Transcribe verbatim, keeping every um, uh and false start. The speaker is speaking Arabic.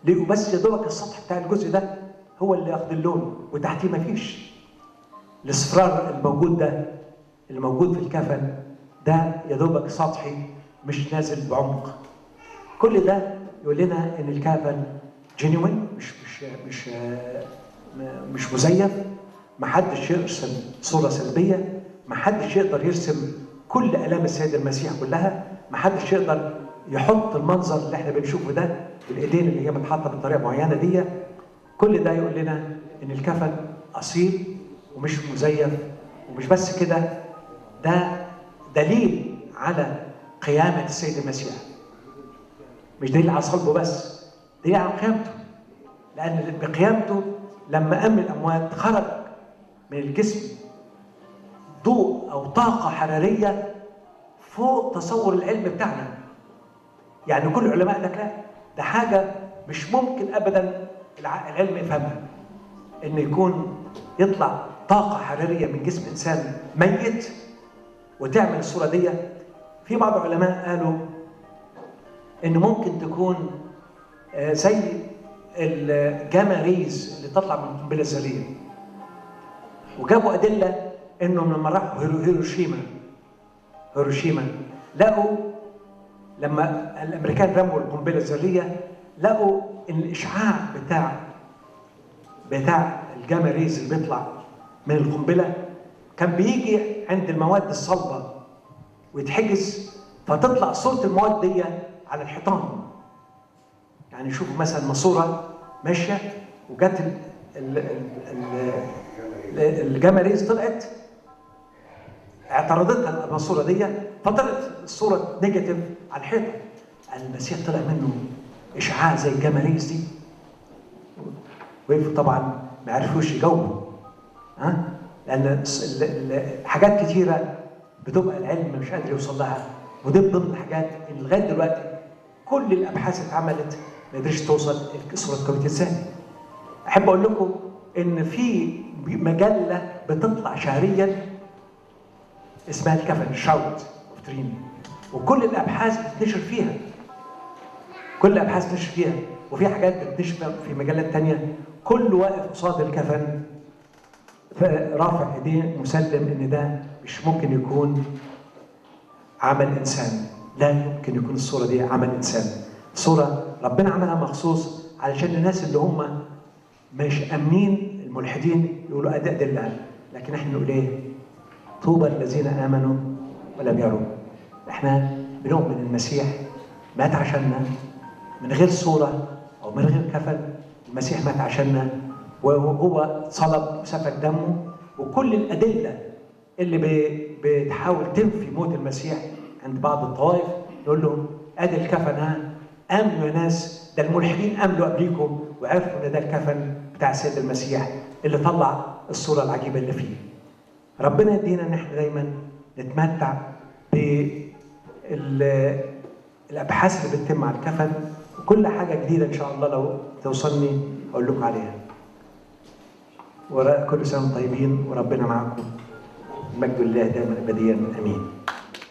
لقوا بس يا دوبك السطح بتاع الجزء ده هو اللي ياخد اللون، وتحتيه مفيش. الاصفرار الموجود ده اللي موجود في الكفن ده يا دوبك سطحي مش نازل بعمق. كل ده يقول لنا ان الكفن جينيوين، مش مش مش مش مزيف. محدش يرسم صوره سلبيه، محدش يقدر يرسم كل الام السيد المسيح كلها، محدش يقدر يحط المنظر اللي احنا بنشوفه ده بالايدين اللي هي متحطه بطريقه معينه دي. كل ده يقول لنا ان الكفن اصيل ومش مزيف. ومش بس كده، ده دليل على قيامه السيد المسيح، مش دليل على صلبه بس، دليل على قيامته. لان بقيامته لما قام الاموات خرج من الجسم ضوء او طاقه حراريه فوق تصور العلم بتاعنا. يعني كل العلماء لك لا، ده حاجه مش ممكن ابدا العلم يفهمها، ان يكون يطلع طاقه حراريه من جسم انسان ميت وتعمل الصوره دي. في بعض العلماء قالوا ان ممكن تكون زي الجاما ريز اللي تطلع من القنبله الذريه، وجابوا ادله انه لما راحوا هيروشيما هيروشيما لقوا لما الامريكان رموا القنبله الذريه لقوا ان الاشعاع بتاع بتاع الجاما ريز اللي بيطلع من القنبله كان بيجي عند المواد الصلبه ويتحجز، فتطلع صوره المواد دي على الحيطان. يعني شوفوا مثلا ماسوره ماشيه وجت الجاما ريز طلعت اعترضتها الماسوره دي، فطلعت الصوره نيجاتيف على الحيطه. المسيح طلع منه اشعاع زي الجاما ريز دي. وقفوا طبعا ما عرفوش يجاوبوا، ها؟ لان حاجات كتيره بتبقى العلم مش قادر يوصل لها، ودي ضمن الحاجات اللي لغايه دلوقتي كل الابحاث اتعملت ما قدرتش توصل صوره كونية ازاي. احب اقول لكم ان في مجله بتطلع شهريا اسمها الكفن شاوت اوف تريني، وكل الابحاث بتنشر فيها، كل الابحاث بتنشر فيها، وفي حاجات بتنشر في مجلات ثانيه. كل واقف قصاد الكفن رافع ايديه مسلم ان ده مش ممكن يكون عمل انسان، لا يمكن يكون الصوره دي عمل انسان. صوره ربنا عملها مخصوص علشان الناس اللي هم مش امنين الملحدين يقولوا اداء دلال، لكن احنا نقول ايه؟ طوبى الذين امنوا ولم يروا. احنا بنؤمن المسيح مات عشاننا من غير صوره او من غير كفن. المسيح مات عشاننا وهو صلب وسفك دمه، وكل الادله اللي بتحاول تنفي موت المسيح عند بعض الطوائف نقول لهم ادي الكفن، ها امنوا يا ناس، ده الملحدين امنوا قبليكم وعرفوا ان ده الكفن بتاع السيد المسيح اللي طلع الصوره العجيبه اللي فيه. ربنا يدينا ان احنا دايما نتمتع بالابحاث اللي بتتم على الكفن، وكل حاجه جديده ان شاء الله لو توصلني اقول لكم عليها. وكل سنه وانتم طيبين وربنا معكم. المجد لله دائما ابديا امين.